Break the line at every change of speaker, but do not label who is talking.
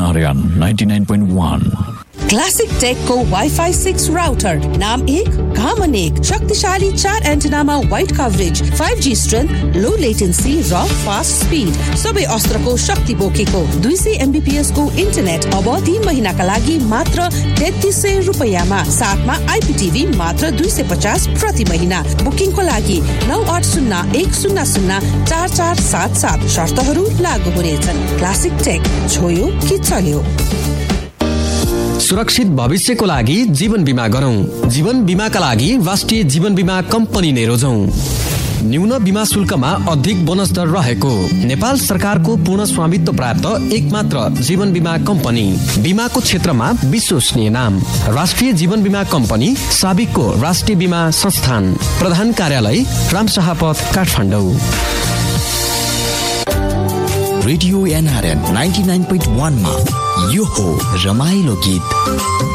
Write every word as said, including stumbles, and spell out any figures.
N ninety-nine point one.
Classic टेकको wifi six router नाम एक घामन एक शक्तिशाली चार एन्टेनामा wide coverage five G strength लो लेटेन्सी र फास्ट स्पिड सबै अस्त्रको शक्ति बोकेको दुई सय एमबीपीएस को इन्टरनेट अब तीन महिनाका लागि मात्र तेत्तीस सय रुपैयाँमा साथमा आइपीटीभी मात्र दुई सय पचास प्रति महिना बुकिङको लागि नौ आठ शून्य एक शून्य शून्य चार चार सात सात शर्तहरू लागू हुनेछन् क्लासिक टेक छोयो कि चल्यो।
सुरक्षित भविष्यको लागि जीवन बीमा गरौं। जीवन बीमाका लागि राष्ट्रिय जीवन बीमा कम्पनी नै रोजौं। न्यून बीमा शुल्कमा अधिक बोनस दर रहेको नेपाल सरकारको पूर्ण स्वामित्व प्राप्त एकमात्र जीवन बीमा कम्पनी। बीमाको क्षेत्रमा विश्वसनीय नाम राष्ट्रिय जीवन बीमा कम्पनी साबिकको राष्ट्रिय बीमा संस्थान। प्रधान कार्यालय रामशाहपथ Kathmandu.
Radio NRN ninety nine point वन मा यो हो रमाइलो गीत।